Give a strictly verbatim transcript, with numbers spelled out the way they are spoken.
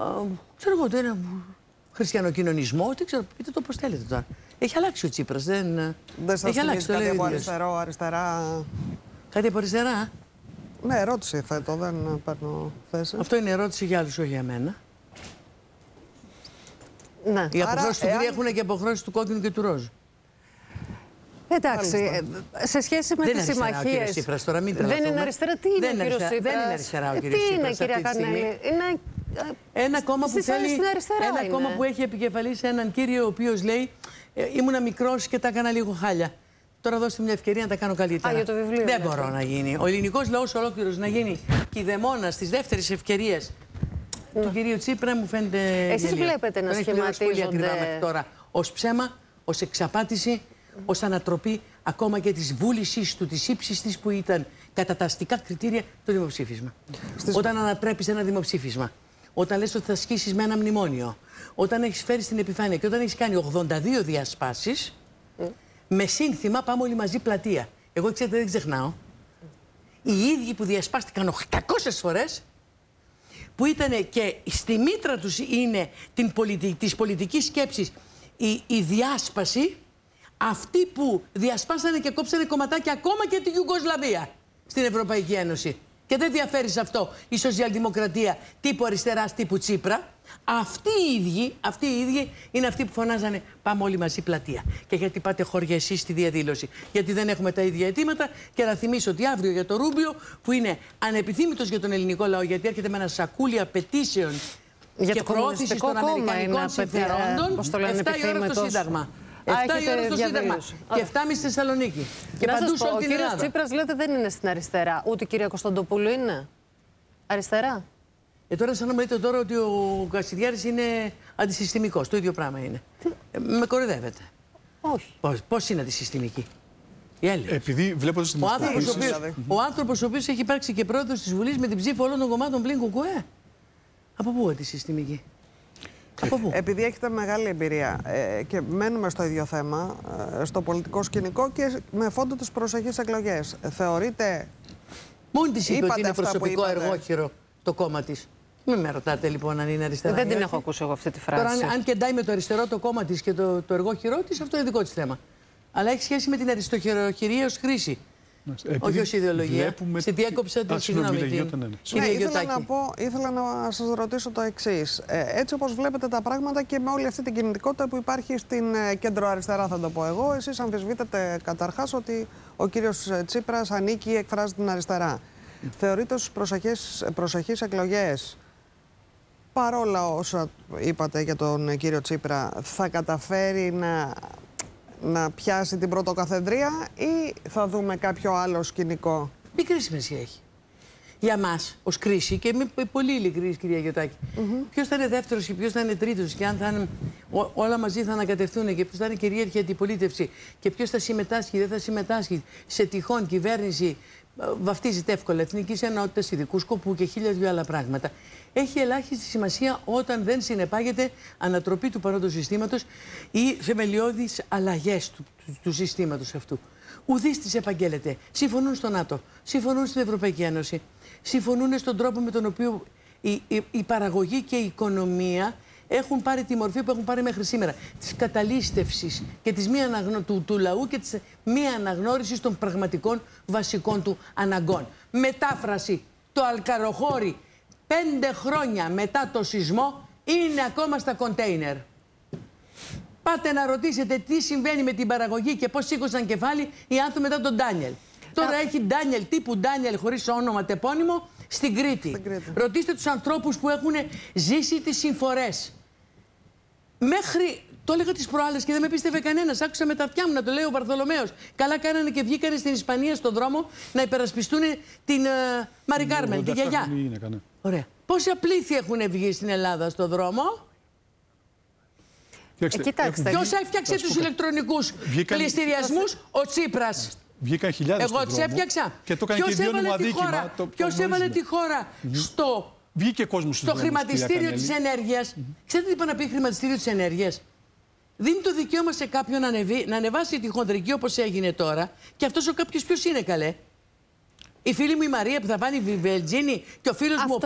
ξέρω εγώ, το ένα χριστιανοκοινωνισμό, δεν ξέρω, πείτε το πώς θέλετε τώρα. Έχει αλλάξει ο Τσίπρας, δεν, δεν σας έχει αλλάξει, κάτι από αριστερό, αριστερά. Κάτι από αριστερά. Ναι, ερώτηση θέτω, δεν παίρνω θέση. Αυτό είναι ερώτηση για άλλους, όχι για μένα. Ναι. Οι αποχρώσεις του εάν... Κυρία έχουν και αποχρώσεις του κόκκινου και του ροζ. Εντάξει, σε σχέση με τις συμμαχίες. Δεν είναι αριστερά. Τι είναι ο κύριος Τσίπρας? Δεν είναι αριστερά ο κύριος Τσίπρας. Τι είναι, κυρία Κανέλη? Είναι ένα κόμμα που θέλει. Ένα είναι. κόμμα που έχει επικεφαλής έναν κύριο ο οποίος λέει ε, ήμουνα μικρός και τα έκανα λίγο χάλια. Τώρα δώστε μια ευκαιρία να τα κάνω καλύτερα. Α, για το βιβλίο, δεν ναι. μπορώ να γίνει. Ο ελληνικός λαός ολόκληρος να γίνει κηδεμόνας της δεύτερης ευκαιρίας ναι. του κυρίου Τσίπρα μου φαίνεται. Εσείς γελίο. Βλέπετε να σχηματίζονται τώρα ως ψέμα, ως εξαπάτηση, ως ανατροπή ακόμα και της βούλησής του, της ύψης της που ήταν κατά τα αστικά κριτήρια το δημοψήφισμα. Στις... Όταν ανατρέπεις ένα δημοψήφισμα, όταν λες ότι θα ασκήσεις με ένα μνημόνιο, όταν έχεις φέρει στην επιφάνεια και όταν έχεις κάνει ογδόντα δύο διασπάσεις, mm. με σύνθημα πάμε όλοι μαζί πλατεία. Εγώ ξέρετε δεν ξεχνάω. Mm. Οι ίδιοι που διασπάστηκαν οκτακόσιες φορές, που ήταν και στη μήτρα τους είναι την πολιτι... της πολιτικής σκέψης η, η διάσπαση, αυτοί που διασπάσανε και κόψανε κομματάκια ακόμα και τη Ιουγκοσλαβία στην Ευρωπαϊκή Ένωση. Και δεν διαφέρει σε αυτό η σοσιαλδημοκρατία τύπου αριστεράς, τύπου Τσίπρα. Αυτοί οι ίδιοι, αυτοί οι ίδιοι είναι αυτοί που φωνάζανε πάμε όλοι μαζί πλατεία. Και γιατί πάτε χώρια εσείς στη διαδήλωση? Γιατί δεν έχουμε τα ίδια αιτήματα. Και να θυμίσω ότι αύριο για το Ρούμπιο, που είναι ανεπιθύμητος για τον ελληνικό λαό, γιατί έρχεται με ένα σακούλι απαιτήσεων για και προώθηση των αμερικανικών συμφερόντων, εφτά η ώρα στο Σύνταγμα. εφτά η ώρα στο Σύνταγμα και εφτά και μισή στη Θεσσαλονίκη. Και παντού σε όλη την Ελλάδα. Ο κύριος Τσίπρας λέτε δεν είναι στην αριστερά. Ούτε η κυρία Κωνσταντοπούλου είναι αριστερά. Ε, τώρα σαν να μου λέτε τώρα ότι ο Κασιδιάρης είναι αντισυστημικός. Το ίδιο πράγμα είναι. Ε, με κοροϊδεύετε. Όχι. Πώς, πώς είναι αντισυστημική? Η Έλληνες. Επειδή βλέπω τις ο άνθρωπος, ο, οποίος, ο άνθρωπος ο οποίος έχει υπάρξει και πρόεδρος της Βουλής με την ψήφο όλων των κομμάτων πλην κουκουέ. Από πού αντισυστημική? Από πού? Επειδή έχετε μεγάλη εμπειρία ε, και μένουμε στο ίδιο θέμα, ε, στο πολιτικό σκηνικό και με φόντο τις προσεχείς εκλογές, θεωρείτε... Μόνη της είπε ότι είναι προσωπικό εργόχειρο το κόμμα της. Μην με ρωτάτε λοιπόν αν είναι αριστερά. Δεν την έχω ακούσει εγώ αυτή τη φράση. Τώρα, αν, αν κεντάει με το αριστερό το κόμμα της και το, το εργόχειρό της, αυτό είναι δικό της θέμα. Αλλά έχει σχέση με την αριστοχειροχειρία ως χρήση. Επειδή όχι ως ιδεολογία. Βλέπουμε... Στη διέκοψα τη συγγνώμη. Ναι, ήθελα να πω, ήθελα να σας ρωτήσω το εξής. Ε, έτσι όπως βλέπετε τα πράγματα και με όλη αυτή την κινητικότητα που υπάρχει στην ε, κέντρο-αριστερά, θα το πω εγώ, εσείς αμφισβήτετε καταρχάς ότι ο κύριος Τσίπρας ανήκει ή εκφράζει την αριστερά. Mm. Θεωρείτε στους προσεχείς εκλογές, παρόλα όσα είπατε για τον κύριο Τσίπρα, θα καταφέρει να... να πιάσει την πρωτοκαθεδρία ή θα δούμε κάποιο άλλο σκηνικό? Μικρή σημασία έχει. Για μας, ως κρίση, και είμαι πολύ ειλικρινής, κυρία Γιωτάκη, mm -hmm. ποιος θα είναι δεύτερος και ποιος θα είναι τρίτος, και αν θα είναι, ό, όλα μαζί θα ανακατευτούν, και ποιος θα είναι κυρίαρχη αντιπολίτευση, και ποιος θα συμμετάσχει, δεν θα συμμετάσχει σε τυχόν κυβέρνηση, βαφτίζεται εύκολα εθνικής ενότητας, ειδικού σκοπού και χίλια δυο άλλα πράγματα. Έχει ελάχιστη σημασία όταν δεν συνεπάγεται ανατροπή του παρόντος συστήματος ή θεμελιώδεις αλλαγές του, του, του συστήματος αυτού. Ουδής τις επαγγέλλεται. Συμφωνούν στο ΝΑΤΟ, συμφωνούν στην Ευρωπαϊκή Ένωση, συμφωνούν στον τρόπο με τον οποίο η, η, η παραγωγή και η οικονομία έχουν πάρει τη μορφή που έχουν πάρει μέχρι σήμερα. Της καταλήστευσης και της μη αναγνω... του, του λαού και της μη αναγνώρισης των πραγματικών βασικών του αναγκών. Μετάφραση, το Αλκαροχώρι πέντε χρόνια μετά το σεισμό είναι ακόμα στα κοντέινερ. Πάτε να ρωτήσετε τι συμβαίνει με την παραγωγή και πώς σήκωσαν κεφάλι οι άνθρωποι μετά τον Ντάνιελ. Τώρα έχει Ντάνιελ τύπου Ντάνιελ χωρίς όνομα τεπώνυμο στην Κρήτη. Στην Κρήτη. Ρωτήστε τους ανθρώπους που έχουν ζήσει τις συμφορές. Μέχρι, το έλεγα τις προάλλες και δεν με πίστευε κανένας, άκουσα με τα αυτιά μου να το λέει ο Βαρθολομαίος. Καλά κάνανε και βγήκανε στην Ισπανία στον δρόμο να υπερασπιστούν την uh, Μαρι Κάρμεν, τη γιαγιά. Ωραία. Πόσα πλήθη έχουν βγει στην Ελλάδα στον δρόμο? Ε, κοιτάξτε, ποιος έφτιαξε τους ηλεκτρονικούς βγήκαν... πληστηριασμούς? Ο Τσίπρας. Βγήκαν χιλιάδες. Εγώ τις έφτιαξα. Και το έκανε και ιδιώνυμο αδίκημα. Ποιος έβαλε τη χώρα mm -hmm. στο, στο χρηματιστήριο της ενέργειας? Mm -hmm. Ξέρετε τι είπα να πει χρηματιστήριο της ενέργειας? Δίνει το δικαίωμα σε κάποιον να, ανεβεί, να ανεβάσει τη χοντρική όπως έγινε τώρα. Και αυτός ο κάποιος ποιος είναι, καλέ? Η φίλη μου η Μαρία που θα πάνε η Βελτζίνη και ο φίλος μου